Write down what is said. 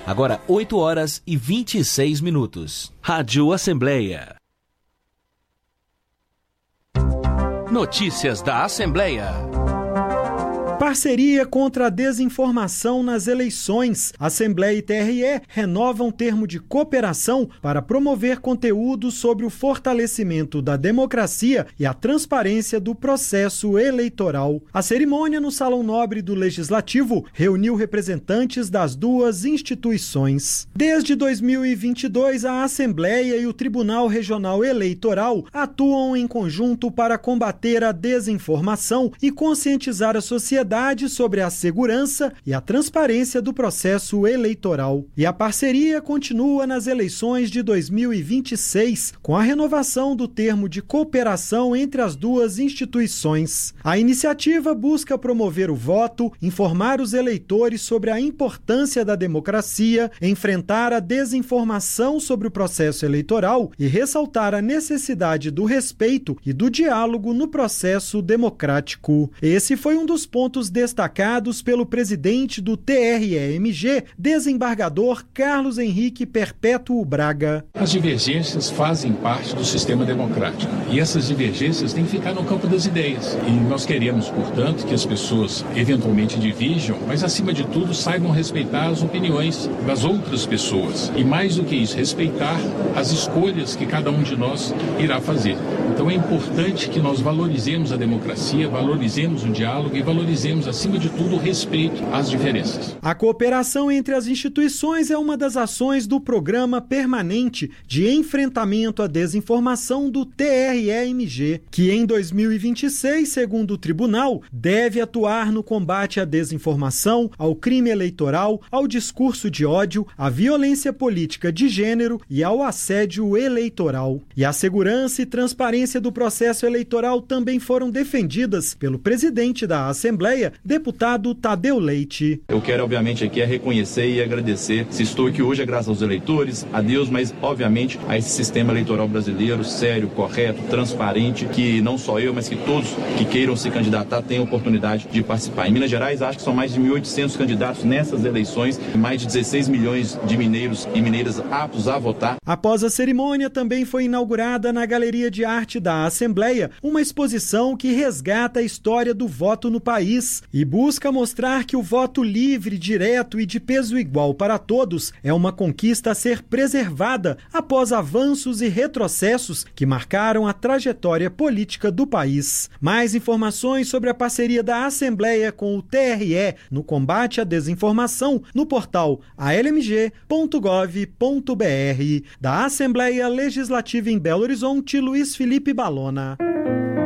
Agora 8 horas e 26 minutos. Rádio Assembleia. Notícias da Assembleia. Parceria contra a desinformação nas eleições. Assembleia e TRE renovam termo de cooperação para promover conteúdo sobre o fortalecimento da democracia e a transparência do processo eleitoral. A cerimônia no Salão Nobre do Legislativo reuniu representantes das duas instituições. Desde 2022, a Assembleia e o Tribunal Regional Eleitoral atuam em conjunto para combater a desinformação e conscientizar a sociedade sobre a segurança e a transparência do processo eleitoral. E a parceria continua nas eleições de 2026, com a renovação do termo de cooperação entre as duas instituições. A iniciativa busca promover o voto, informar os eleitores sobre a importância da democracia, enfrentar a desinformação sobre o processo eleitoral e ressaltar a necessidade do respeito e do diálogo no processo democrático. Esse foi um dos pontos destacados pelo presidente do TRE-MG, desembargador Carlos Henrique Perpétuo Braga. As divergências fazem parte do sistema democrático e essas divergências têm que ficar no campo das ideias. E nós queremos, portanto, que as pessoas eventualmente divirjam, mas acima de tudo saibam respeitar as opiniões das outras pessoas e, mais do que isso, respeitar as escolhas que cada um de nós irá fazer. Então é importante que nós valorizemos a democracia, valorizemos o diálogo e valorizemos, acima de tudo, o respeito às diferenças. A cooperação entre as instituições é uma das ações do Programa Permanente de Enfrentamento à Desinformação do TRE-MG, que em 2026, segundo o tribunal, deve atuar no combate à desinformação, ao crime eleitoral, ao discurso de ódio, à violência política de gênero e ao assédio eleitoral. E a segurança e transparência do processo eleitoral também foram defendidas pelo presidente da Assembleia, deputado Tadeu Leite. Eu quero, obviamente, aqui reconhecer e agradecer. Se estou aqui hoje é graças aos eleitores, a Deus, mas, obviamente, a esse sistema eleitoral brasileiro, sério, correto, transparente, que não só eu, mas que todos que queiram se candidatar tenham oportunidade de participar. Em Minas Gerais, acho que são mais de 1.800 candidatos nessas eleições, mais de 16 milhões de mineiros e mineiras aptos a votar. Após a cerimônia, também foi inaugurada na Galeria de Arte da Assembleia uma exposição que resgata a história do voto no país e busca mostrar que o voto livre, direto e de peso igual para todos é uma conquista a ser preservada após avanços e retrocessos que marcaram a trajetória política do país. Mais informações sobre a parceria da Assembleia com o TRE no combate à desinformação no portal almg.gov.br. Da Assembleia Legislativa em Belo Horizonte, Luiz Felipe Balona.